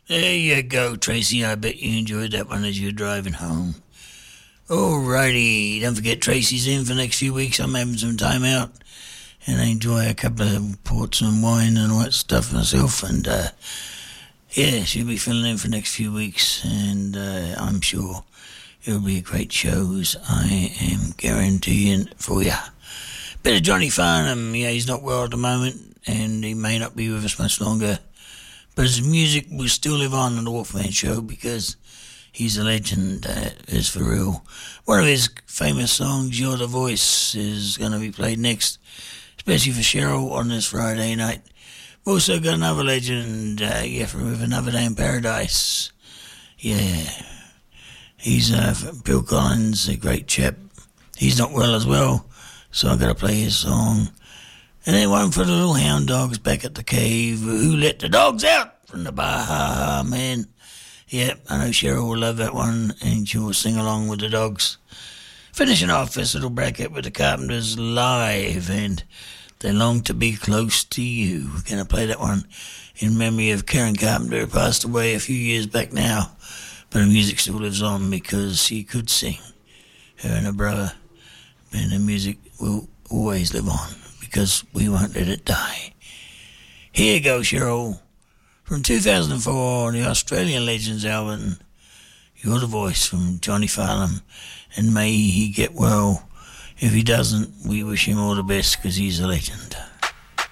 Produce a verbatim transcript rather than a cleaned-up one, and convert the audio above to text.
There you go, Tracy. I bet you enjoyed that one as you're driving home. Alrighty, don't forget Tracy's in for the next few weeks. I'm having some time out and I enjoy a couple of ports and wine and all that stuff myself. And uh, yeah, she'll be filling in for the next few weeks, and uh, I'm sure it'll be a great show, as I am guaranteeing for you. Bit of Johnny Farnham. Yeah, he's not well at the moment, and he may not be with us much longer. But his music will still live on in the Wolfman Show because he's a legend, uh, is for real. One of his famous songs, You're the Voice, is going to be played next, especially for Cheryl on this Friday night. We've also got another legend, uh, yeah, from with Another Day in Paradise. Yeah, he's uh, Bill Collins, a great chap. He's not well as well, so I've got to play his song. And then one for the little hound dogs back at the cave. Who let the dogs out from the Baja, man? Yep, I know Cheryl will love that one, and she'll sing along with the dogs. Finishing off this little bracket with the Carpenters live, and They Long to Be Close to You. We're going to play that one in memory of Karen Carpenter, who passed away a few years back now. But her music still lives on because she could sing. Her and her brother. And the music will always live on, because we won't let it die. Here you go, Cheryl. From two thousand four, on the Australian Legends album, You're the Voice, from Johnny Farnham. And may he get well. If he doesn't, we wish him all the best, because he's a legend.